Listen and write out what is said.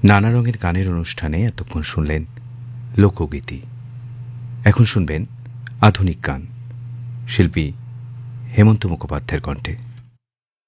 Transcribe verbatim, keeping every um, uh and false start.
নানা রঙের গানের অনুষ্ঠানে এতক্ষণ শুনলেন লোকগীতি। এখন শুনবেন আধুনিক গান, শিল্পী হেমন্ত মুখোপাধ্যায়ের কণ্ঠে।